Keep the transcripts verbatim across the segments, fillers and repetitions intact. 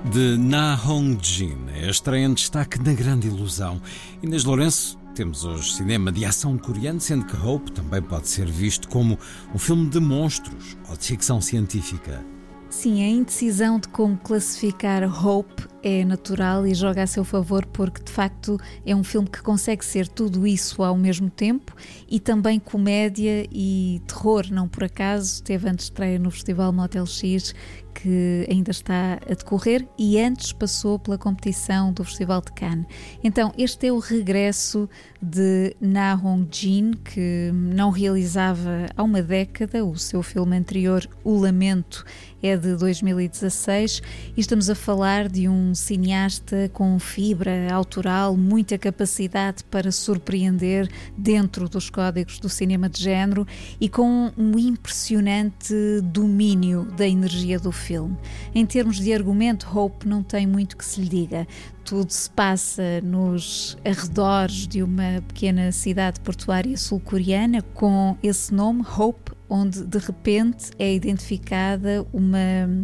de Na Hong-jin, a estreia em destaque na Grande Ilusão. Inês Lourenço, temos hoje cinema de ação coreano, sendo que Hope também pode ser visto como um filme de monstros ou de ficção científica. Sim, a indecisão de como classificar Hope é natural e joga a seu favor porque, de facto, é um filme que consegue ser tudo isso ao mesmo tempo e também comédia e terror. Não por acaso, teve antes de estreia no Festival Motel X, que ainda está a decorrer, e antes passou pela competição do Festival de Cannes. Então, este é o regresso de Na Hong-jin, que não realizava há uma década. O seu filme anterior, O Lamento, é de dois mil e dezasseis, e estamos a falar de um cineasta com fibra autoral, muita capacidade para surpreender dentro dos códigos do cinema de género e com um impressionante domínio da energia do filme. Em termos de argumento, Hope não tem muito que se lhe diga. Tudo se passa nos arredores de uma pequena cidade portuária sul-coreana com esse nome, Hope, onde de repente é identificada uma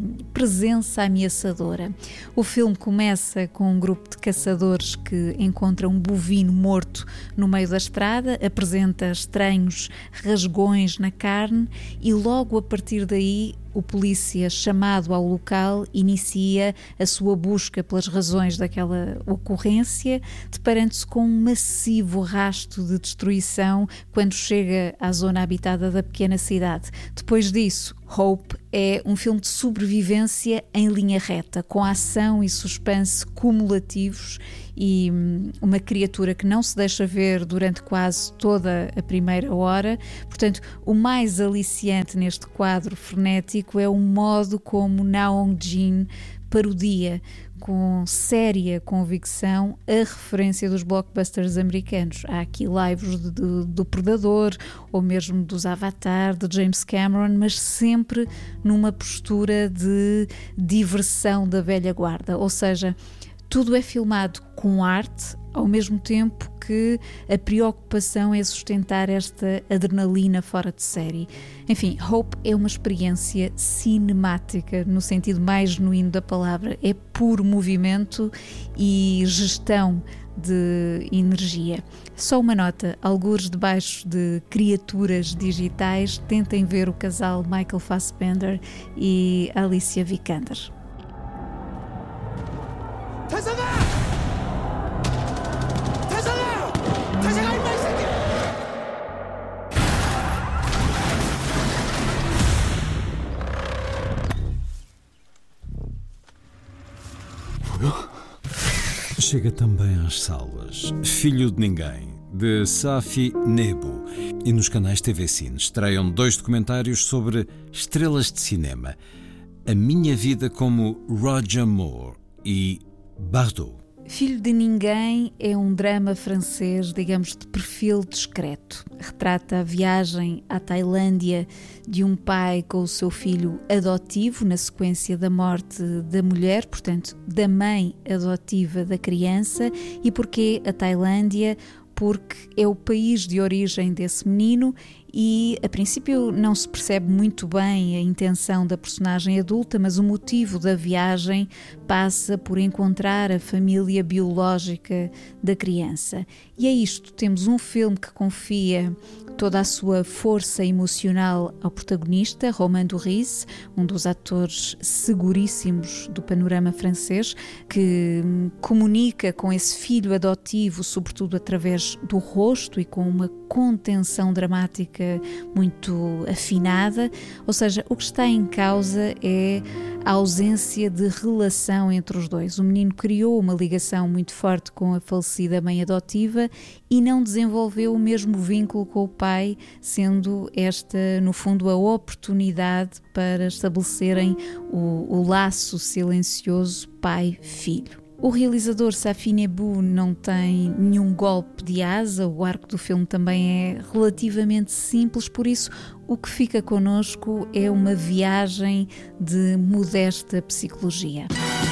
presença ameaçadora. O filme começa com um grupo de caçadores que encontra um bovino morto no meio da estrada, apresenta estranhos rasgões na carne e logo a partir daí o polícia chamado ao local inicia a sua busca pelas razões daquela ocorrência, deparando-se com um massivo rasto de destruição quando chega à zona habitada da pequena cidade. Depois disso, Hope é um filme de sobrevivência em linha reta, com ação e suspense cumulativos e uma criatura que não se deixa ver durante quase toda a primeira hora. Portanto, o mais aliciante neste quadro frenético é o modo como Na Hong-jin parodia com séria convicção a referência dos blockbusters americanos. Há aqui lives de, de, do Predador ou mesmo dos Avatar, de James Cameron, mas sempre numa postura de diversão da velha guarda, ou seja, tudo é filmado com arte, ao mesmo tempo que a preocupação é sustentar esta adrenalina fora de série. Enfim, Hope é uma experiência cinemática, no sentido mais genuíno da palavra. É puro movimento e gestão de energia. Só uma nota, algures debaixo de criaturas digitais, tentem ver o casal Michael Fassbender e Alicia Vikander. Chega também às salas Filho de Ninguém, de Safi Nebu, e nos canais T V Cine estreiam dois documentários sobre estrelas de cinema: A Minha Vida como Roger Moore e Bardot. Filho de Ninguém é um drama francês, digamos, de perfil discreto. Retrata a viagem à Tailândia de um pai com o seu filho adotivo na sequência da morte da mulher, portanto, da mãe adotiva da criança. E porquê a Tailândia? Porque é o país de origem desse menino e, a princípio, não se percebe muito bem a intenção da personagem adulta, mas o motivo da viagem passa por encontrar a família biológica da criança. E é isto, temos um filme que confia toda a sua força emocional ao protagonista, Romain Duris, um dos atores seguríssimos do panorama francês, que comunica com esse filho adotivo, sobretudo através do rosto e com uma contenção dramática muito afinada. Ou seja, o que está em causa é a ausência de relação entre os dois. O menino criou uma ligação muito forte com a falecida mãe adotiva e não desenvolveu o mesmo vínculo com o pai, sendo esta, no fundo, a oportunidade para estabelecerem o, o laço silencioso pai-filho. O realizador Safi Nebu não tem nenhum golpe de asa, o arco do filme também é relativamente simples, por isso o que fica connosco é uma viagem de modesta psicologia.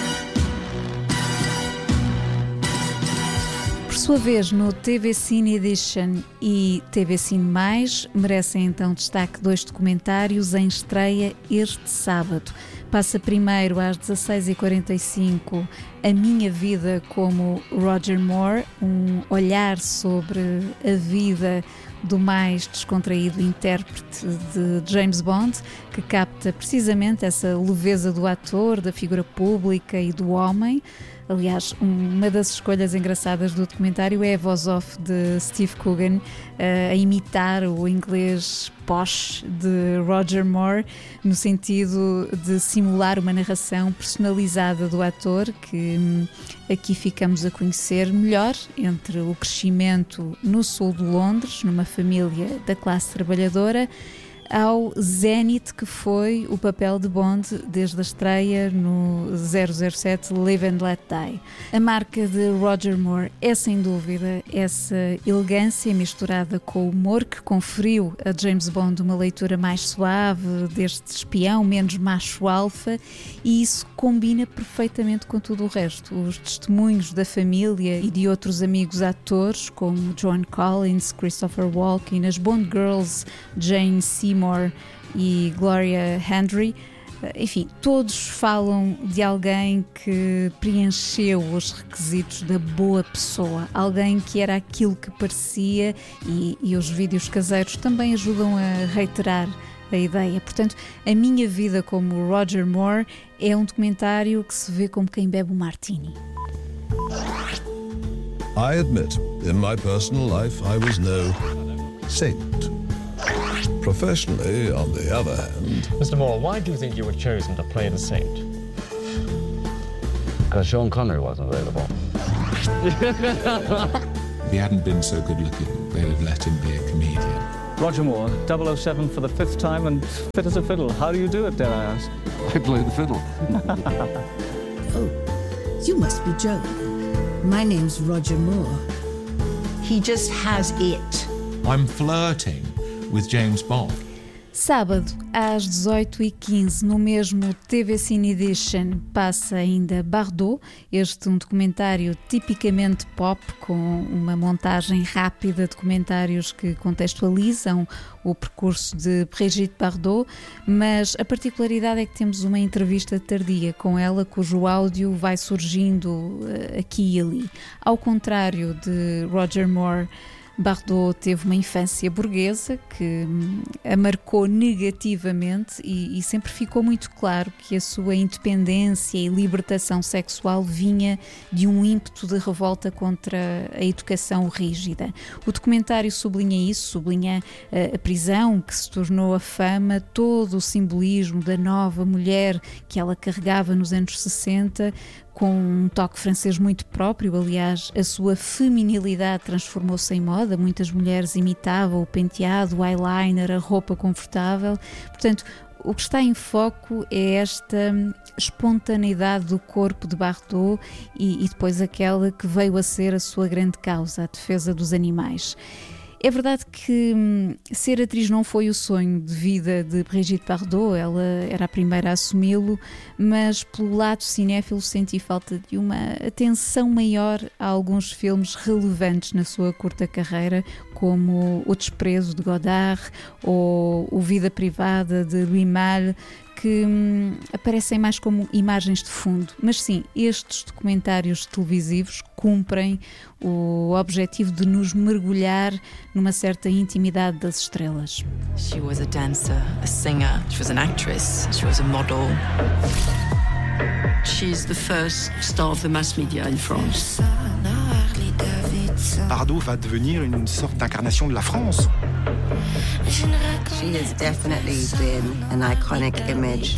Por sua vez, no T V Cine Edition e T V Cine Mais, merecem então destaque dois documentários em estreia este sábado. Passa primeiro às dezasseis e quarenta e cinco A Minha Vida como Roger Moore, um olhar sobre a vida do mais descontraído intérprete de James Bond, que capta precisamente essa leveza do ator, da figura pública e do homem. Aliás, uma das escolhas engraçadas do documentário é a voz-off de Steve Coogan uh, a imitar o inglês posh de Roger Moore, no sentido de simular uma narração personalizada do ator, que hum, aqui ficamos a conhecer melhor, entre o crescimento no sul de Londres, numa família da classe trabalhadora, ao zénite que foi o papel de Bond desde a estreia no zero zero sete Live and Let Die. A marca de Roger Moore é sem dúvida essa elegância misturada com o humor que conferiu a James Bond uma leitura mais suave deste espião, menos macho alfa, e isso combina perfeitamente com tudo o resto. Os testemunhos da família e de outros amigos atores como Joan Collins, Christopher Walken, as Bond Girls, Jane Seymour e Gloria Hendry, enfim, todos falam de alguém que preencheu os requisitos da boa pessoa, alguém que era aquilo que parecia, e, e os vídeos caseiros também ajudam a reiterar a ideia. Portanto, A Minha Vida como Roger Moore é um documentário que se vê como quem bebe um martini. I admit, in my personal life, I was no saint. Professionally, on the other hand... Mister Moore, why do you think you were chosen to play the saint? Because Sean Connery wasn't available. If he hadn't been so good looking, they'd have let him be a comedian. Roger Moore, double oh seven for the fifth time and fit as a fiddle. How do you do it, dare I ask? I play the fiddle. Oh, you must be Joe. My name's Roger Moore. He just has it. I'm flirting with James Bond. Sábado, às dezoito e quinze, no mesmo T V Cine Edition, passa ainda Bardot, este um documentário tipicamente pop, com uma montagem rápida de comentários que contextualizam o percurso de Brigitte Bardot, mas a particularidade é que temos uma entrevista tardia com ela, cujo áudio vai surgindo aqui e ali. Ao contrário de Roger Moore, Bardot teve uma infância burguesa que a marcou negativamente e, e sempre ficou muito claro que a sua independência e libertação sexual vinha de um ímpeto de revolta contra a educação rígida. O documentário sublinha isso, sublinha a, a prisão que se tornou a fama, todo o simbolismo da nova mulher que ela carregava nos anos sessenta, com um toque francês muito próprio. Aliás, a sua feminilidade transformou-se em moda, muitas mulheres imitavam o penteado, o eyeliner, a roupa confortável. Portanto, o que está em foco é esta espontaneidade do corpo de Bardot e, e depois aquela que veio a ser a sua grande causa, a defesa dos animais. É verdade que hum, ser atriz não foi o sonho de vida de Brigitte Bardot, ela era a primeira a assumi-lo, mas pelo lado cinéfilo senti falta de uma atenção maior a alguns filmes relevantes na sua curta carreira, como O Desprezo de Godard ou O Vida Privada de Louis Malle, que hum, aparecem mais como imagens de fundo. Mas sim, estes documentários televisivos cumprem o objetivo de nos mergulhar numa certa intimidade das estrelas. She was a dancer, a singer, she was an actress, she was a model. She's the first star of the mass media in France. Bardot va devenir une sorte d'incarnation de la France. She has definitely been an iconic image.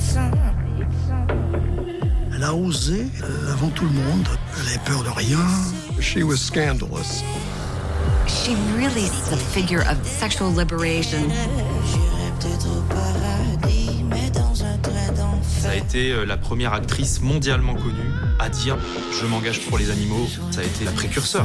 Elle a osé euh, avant tout le monde. Elle avait peur de rien. She was scandalous. She really is the figure of sexual liberation. Ça a été la première actrice mondialement connue à dire « je m'engage pour les animaux ». Ça a été la précurseur.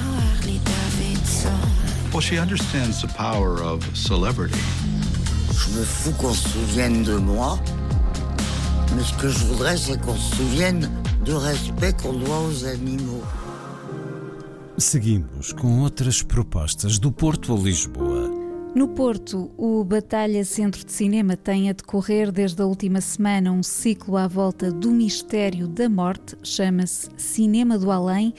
Well, she understands the power of celebrity. Je me fous qu'on se souvienne de moi, mais ce que je voudrais, c'est qu'on se souvienne du respect qu'on doit aux animaux. Seguimos com outras propostas do Porto a Lisboa. No Porto, o Batalha Centro de Cinema tem a decorrer desde a última semana um ciclo à volta do mistério da morte, chama-se Cinema do Além,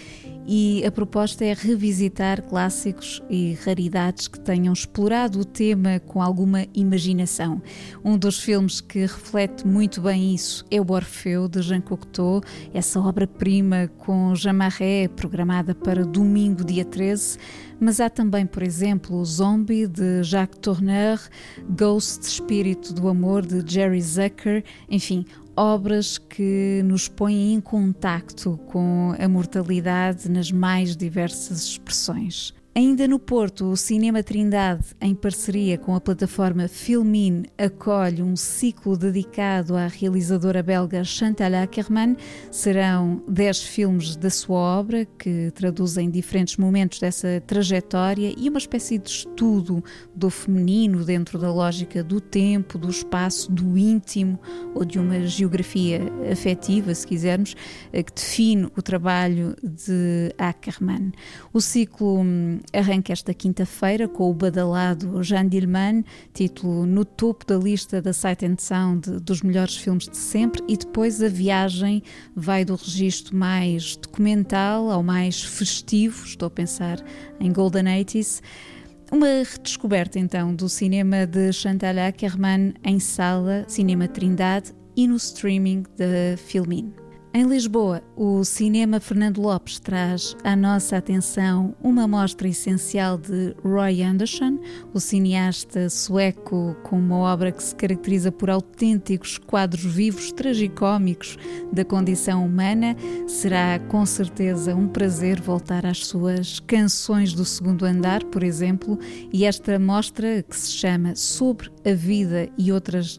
e a proposta é revisitar clássicos e raridades que tenham explorado o tema com alguma imaginação. Um dos filmes que reflete muito bem isso é o Orfeu, de Jean Cocteau, essa obra-prima com Jean Marais, programada para domingo, dia treze, mas há também, por exemplo, o Zombie, de Jacques Tourneur, Ghost, Espírito do Amor, de Jerry Zucker, enfim, obras que nos põem em contacto com a mortalidade nas mais diversas expressões. Ainda no Porto, o Cinema Trindade, em parceria com a plataforma Filmin, acolhe um ciclo dedicado à realizadora belga Chantal Akerman. Serão dez filmes da sua obra que traduzem diferentes momentos dessa trajetória e uma espécie de estudo do feminino dentro da lógica do tempo, do espaço, do íntimo ou de uma geografia afetiva, se quisermos, que define o trabalho de Akerman. O ciclo arranca esta quinta-feira com o badalado Jeanne Dielman, título no topo da lista da Sight and Sound dos melhores filmes de sempre, e depois a viagem vai do registro mais documental ao mais festivo, estou a pensar em Golden oitenta. Uma redescoberta então do cinema de Chantal Akerman em sala, Cinema Trindade, e no streaming da Filmin. Em Lisboa, o Cinema Fernando Lopes traz à nossa atenção uma mostra essencial de Roy Andersson, o cineasta sueco com uma obra que se caracteriza por autênticos quadros vivos, tragicómicos da condição humana. Será com certeza um prazer voltar às suas Canções do Segundo Andar, por exemplo, e esta mostra, que se chama Sobre a Vida e Outras